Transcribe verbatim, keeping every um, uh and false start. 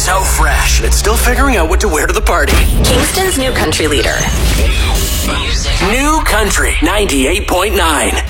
so fresh, and it's still figuring out what to wear to the party. Kingston's new country leader. New Country ninety-eight point nine.